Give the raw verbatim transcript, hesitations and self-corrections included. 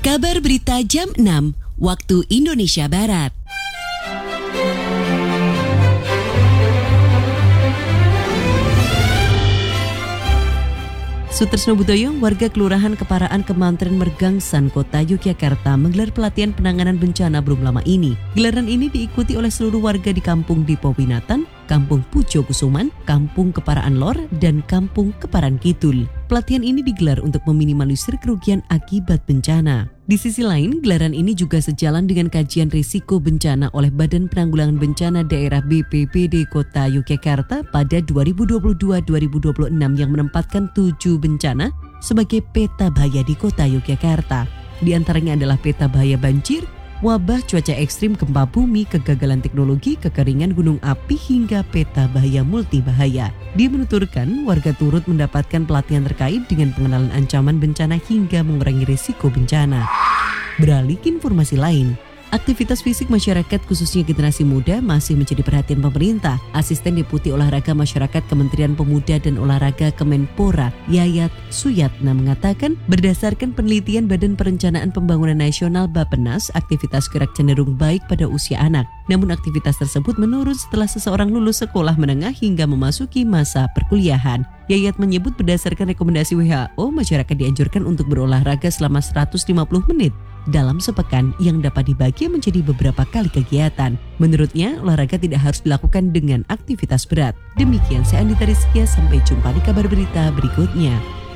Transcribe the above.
Kabar Berita Jam enam, waktu Indonesia Barat. Sutresno Budoyo, warga Kelurahan Keparaan Kemantren Mergangsan, Kota Yogyakarta, menggelar pelatihan penanganan bencana belum lama ini. Gelaran ini diikuti oleh seluruh warga di Kampung Dipo Winatan, Kampung Pujo Kusuman, Kampung Keparaan Lor, dan Kampung Keparaan Kidul. Pelatihan ini digelar untuk meminimalisir kerugian akibat bencana. Di sisi lain, gelaran ini juga sejalan dengan kajian risiko bencana oleh Badan Penanggulangan Bencana Daerah B P B D Kota Yogyakarta pada dua ribu dua puluh dua dua ribu dua puluh enam yang menempatkan tujuh bencana sebagai peta bahaya di Kota Yogyakarta. Di antaranya adalah peta bahaya banjir, wabah cuaca ekstrim, gempa bumi, kegagalan teknologi, kekeringan gunung api, hingga peta bahaya multibahaya. Dia menuturkan warga turut mendapatkan pelatihan terkait dengan pengenalan ancaman bencana hingga mengurangi risiko bencana. Beralih ke informasi lain, aktivitas fisik masyarakat khususnya generasi muda masih menjadi perhatian pemerintah. Asisten Deputi Olahraga Masyarakat Kementerian Pemuda dan Olahraga Kemenpora, Yayat Suyatna, mengatakan berdasarkan penelitian Badan Perencanaan Pembangunan Nasional Bappenas, aktivitas gerak cenderung baik pada usia anak. Namun aktivitas tersebut menurun setelah seseorang lulus sekolah menengah hingga memasuki masa perkuliahan. Yayat menyebut berdasarkan rekomendasi W H O, masyarakat dianjurkan untuk berolahraga selama seratus lima puluh menit dalam sepekan yang dapat dibagi menjadi beberapa kali kegiatan. Menurutnya, olahraga tidak harus dilakukan dengan aktivitas berat. Demikian saya Andita Rizkia, sampai jumpa di kabar berita berikutnya.